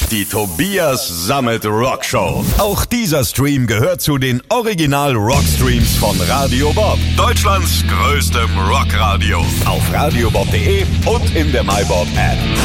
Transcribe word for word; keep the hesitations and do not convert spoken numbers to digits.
Die Tobias Sammet Rock Show. Auch dieser Stream gehört zu den Original Rock Streams von Radio Bob. Deutschlands größtem Rockradio. Auf radiobob punkt de und in der MyBob App.